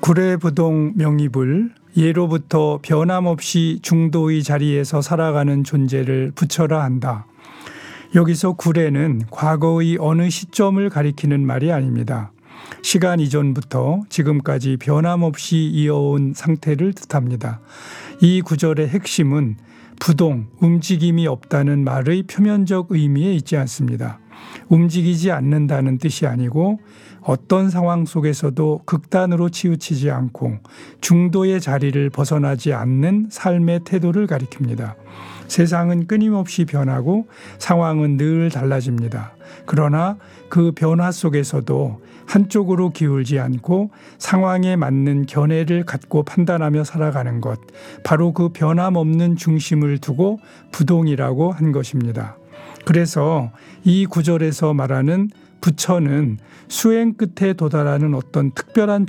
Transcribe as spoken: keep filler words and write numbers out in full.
구례부동 명의불, 예로부터 변함없이 중도의 자리에서 살아가는 존재를 부처라 한다. 여기서 구례는 과거의 어느 시점을 가리키는 말이 아닙니다. 시간 이전부터 지금까지 변함없이 이어온 상태를 뜻합니다. 이 구절의 핵심은 부동, 움직임이 없다는 말의 표면적 의미에 있지 않습니다. 움직이지 않는다는 뜻이 아니고 어떤 상황 속에서도 극단으로 치우치지 않고 중도의 자리를 벗어나지 않는 삶의 태도를 가리킵니다. 세상은 끊임없이 변하고 상황은 늘 달라집니다. 그러나 그 변화 속에서도 한쪽으로 기울지 않고 상황에 맞는 견해를 갖고 판단하며 살아가는 것, 바로 그 변함없는 중심을 두고 부동이라고 한 것입니다. 그래서 이 구절에서 말하는 부처는 수행 끝에 도달하는 어떤 특별한